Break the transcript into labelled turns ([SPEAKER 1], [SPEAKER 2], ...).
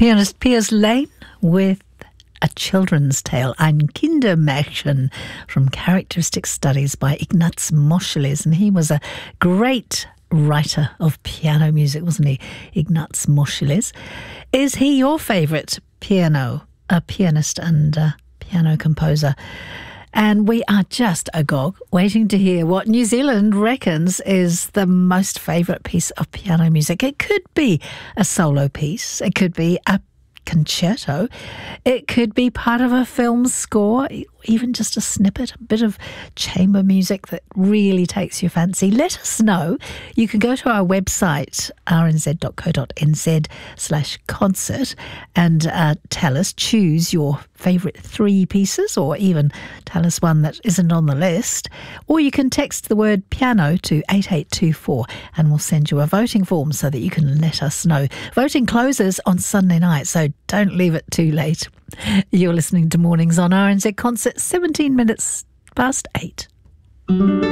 [SPEAKER 1] Pianist Piers Lane with A Children's Tale, Ein Kindermärchen, from Characteristic Studies by Ignaz Moscheles. And he was a great writer of piano music, wasn't he, Ignaz Moscheles? Is he your favourite pianist and piano composer? And we are just agog, waiting to hear what New Zealand reckons is the most favourite piece of piano music. It could be a solo piece. It could be a concerto. It could be part of a film score, even just a snippet, a bit of chamber music that really takes your fancy. Let us know. You can go to our website, rnz.co.nz/concert, and tell us, choose your favourite 3 pieces, or even tell us one that isn't on the list. Or you can text the word piano to 8824 and we'll send you a voting form so that you can let us know. Voting closes on Sunday night, so don't leave it too late. You're listening to Mornings on RNZ Concert, 17 minutes past 8.